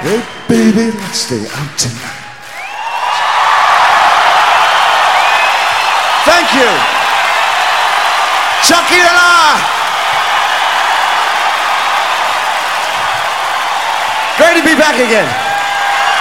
Hey, baby, let's stay out tonight. Thank you. Chucky and I. Great to be back again.